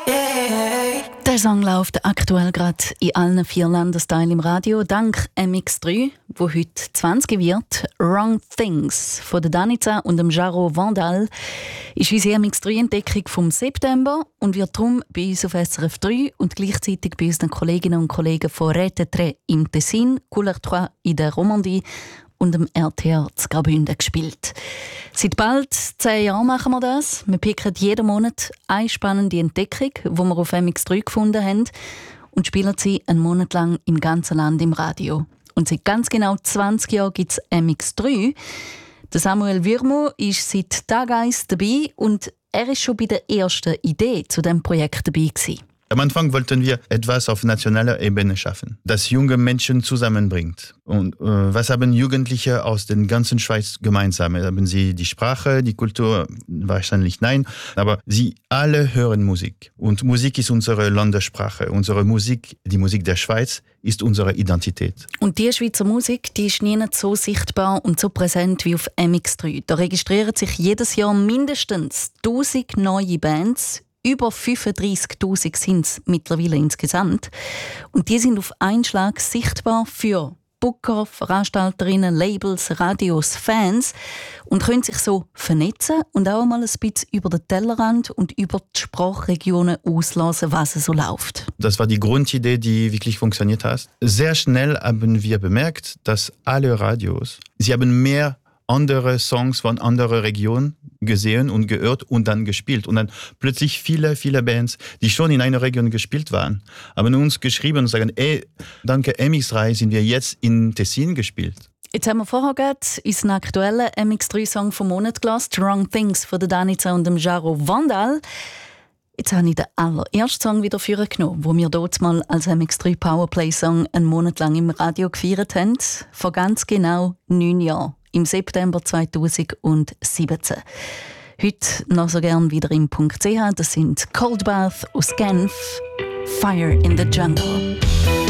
Der Song läuft aktuell gerade in allen 4 Landesteilen im Radio, dank MX3, wo heute 20 wird. «Wrong Things» von der Danica und dem Jaro Vandal ist unsere MX3-Entdeckung vom September und wird darum bei uns auf SRF 3 und gleichzeitig bei unseren Kolleginnen und Kollegen von Rete 3 im Tessin, Couleur 3 in der Romandie und dem RTR zu Graubünden gespielt. Seit bald 10 Jahren machen wir das. Wir picken jeden Monat eine spannende Entdeckung, die wir auf MX3 gefunden haben und spielen sie einen Monat lang im ganzen Land im Radio. Und seit ganz genau 20 Jahren gibt es MX3. Der Samuel Wirmo ist seit Tag 1 dabei und er ist schon bei der ersten Idee zu diesem Projekt dabei gewesen. Am Anfang wollten wir etwas auf nationaler Ebene schaffen, das junge Menschen zusammenbringt. Und was haben Jugendliche aus der ganzen Schweiz gemeinsam? Haben sie die Sprache, die Kultur? Wahrscheinlich nein, aber sie alle hören Musik. Und Musik ist unsere Landessprache. Unsere Musik, die Musik der Schweiz, ist unsere Identität. Und die Schweizer Musik, die ist nie so sichtbar und so präsent wie auf MX3. Da registrieren sich jedes Jahr mindestens 1000 neue Bands. Über 35'000 sind es mittlerweile insgesamt. Und die sind auf einen Schlag sichtbar für Booker, Veranstalterinnen, Labels, Radios, Fans und können sich so vernetzen und auch mal ein bisschen über den Tellerrand und über die Sprachregionen auslassen, was so läuft. Das war die Grundidee, die wirklich funktioniert hat. Sehr schnell haben wir bemerkt, dass alle Radios, sie haben mehr andere Songs von anderen Regionen gesehen und gehört und dann gespielt. Und dann plötzlich viele Bands, die schon in einer Region gespielt waren, haben uns geschrieben und sagen, danke MX3 sind wir jetzt in Tessin gespielt. Jetzt haben wir vorher gerade unseren aktuellen MX3-Song vom Monat gelassen, «Wrong Things» von der Danica und dem Jaro Vandal. Jetzt habe ich den allerersten Song wieder vorgenommen, den wir dort mal als MX3 Powerplay-Song einen Monat lang im Radio gefeiert haben. Vor ganz genau 9 Jahren. Im September 2017. Heute noch so gern wieder im .ch. Das sind Cold Bath aus Genf, «Fire in the Jungle».